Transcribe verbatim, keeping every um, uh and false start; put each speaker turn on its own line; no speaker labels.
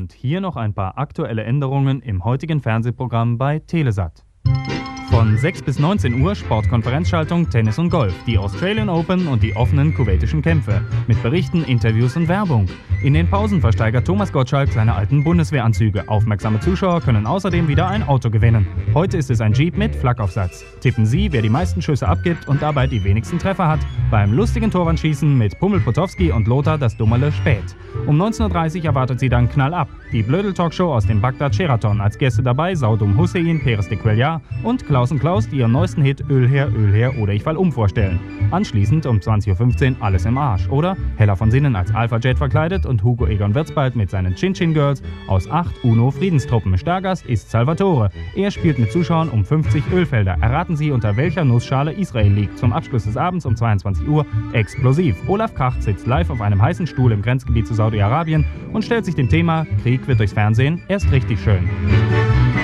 Und hier noch ein paar aktuelle Änderungen im heutigen Fernsehprogramm bei Telesat. Von sechs bis neunzehn Uhr Sportkonferenzschaltung Tennis und Golf, die Australian Open und die offenen kuwaitischen Kämpfe. Mit Berichten, Interviews und Werbung. In den Pausen versteigert Thomas Gottschalk seine alten Bundeswehranzüge. Aufmerksame Zuschauer können außerdem wieder ein Auto gewinnen. Heute ist es ein Jeep mit Flagghaufsatz. Tippen Sie, wer die meisten Schüsse abgibt und dabei die wenigsten Treffer hat. Beim lustigen Torwandschießen mit Pummel Potowski und Lothar das Dummerle Spät. Um neunzehn Uhr dreißig erwartet Sie dann Knall ab. Die Blödel-Talkshow aus dem Bagdad Sheraton. Als Gäste dabei Saudum Hussein, Peres de Cuellar und Klaus und Klaus, die ihren neuesten Hit Öl her, Öl her oder ich fall um vorstellen. Anschließend um zwanzig Uhr fünfzehn Alles im Arsch. Oder Hella von Sinnen als Alpha Jet verkleidet und Hugo Egon Wirtsbald mit seinen Chin Chin Girls aus acht UNO Friedenstruppen. Stargast ist Salvatore. Er spielt mit Zuschauern um fünfzig Ölfelder. Erraten Sie, unter welcher Nussschale Israel liegt. Zum Abschluss des Abends um zweiundzwanzig Uhr explosiv. Olaf Kracht sitzt live auf einem heißen Stuhl im Grenzgebiet zu Saudi-Arabien und stellt sich dem Thema Krieg wird durchs Fernsehen erst richtig schön.